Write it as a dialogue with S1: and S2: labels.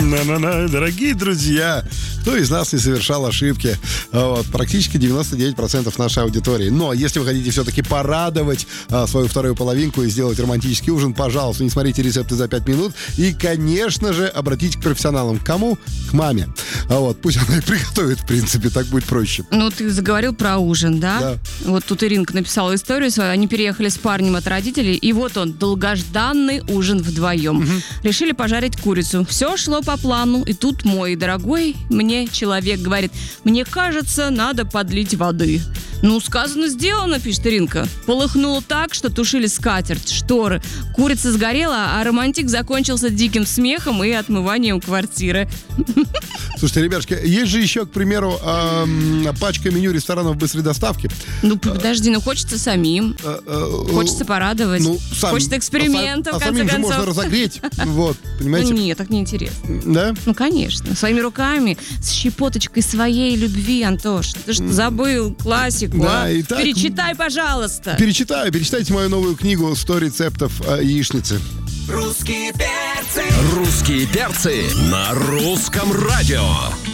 S1: Дорогие друзья, кто из нас не совершал ошибки? Вот, практически 99% нашей аудитории. Но если вы хотите все-таки порадовать свою вторую половинку и сделать романтический ужин, пожалуйста, не смотрите рецепты за 5 минут. И, конечно же, обратитесь к профессионалам. К кому? К маме. Вот, пусть она и приготовит, в принципе, так будет проще.
S2: Ну, ты заговорил про ужин, да?
S1: Да.
S2: Вот тут Иринка написала историю свою. Они переехали с парнем от родителей, и вот он, долгожданный ужин вдвоем. Решили пожарить курицу. Все шло по плану, и тут мой дорогой мне человек говорит: мне кажется, надо подлить воды. Ну, сказано, сделано, пишет Иринка. Полыхнуло так, что тушили скатерть, шторы. Курица сгорела, а романтик закончился диким смехом и отмыванием квартиры.
S1: Слушайте, ребятушки, есть же еще, к примеру, пачка меню ресторанов быстрой доставки.
S2: Ну, подожди, хочется самим. Хочется порадовать. Хочется экспериментов, в конце
S1: самим
S2: концов.
S1: же можно разогреть. Вот, понимаете?
S2: Нет, так неинтересно.
S1: Да?
S2: Ну, конечно. Своими руками, с щепоточкой своей любви, Антош. Ты что, забыл классику,
S1: Да,
S2: а?
S1: итак,
S2: Перечитай, пожалуйста.
S1: Перечитайте мою новую книгу «100 рецептов яичницы».
S3: Русские перцы.
S4: Русские перцы на русском радио.